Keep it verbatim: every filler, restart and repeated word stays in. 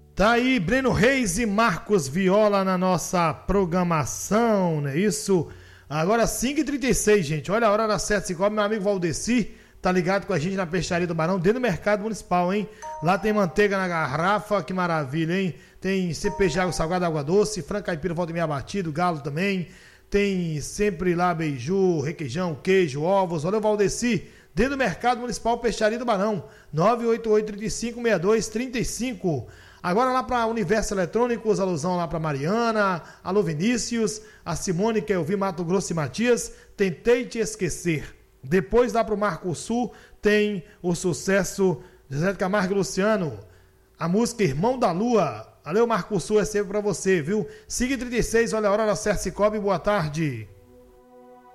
Tá aí Breno Reis e Marcos Viola na nossa programação, não é isso? Agora cinco e trinta e seis, gente. Olha a hora da sete e cinquenta. Meu amigo Valdeci tá ligado com a gente na Peixaria do Barão, dentro do mercado municipal, hein? Lá tem manteiga na garrafa, que maravilha, hein? Tem C P G água salgada, água doce, frango caipira, volta e meia batido, galo também. Tem sempre lá beiju, requeijão, queijo, ovos. Olha o Valdeci, dentro do mercado municipal Peixaria do Barão. nove oito oito, três cinco, seis dois três cinco. Agora lá para Universo Eletrônicos, alusão lá para Mariana, alô Vinícius, a Simone, que eu vi, Mato Grosso e Matias, Tentei Te Esquecer. Depois lá para o Marco Sul tem o sucesso José de Camargo e Luciano, a música Irmão da Lua. Valeu, Marco Sul, é sempre para você, viu? cinco e trinta e seis, olha a hora da Cercicobi, boa tarde.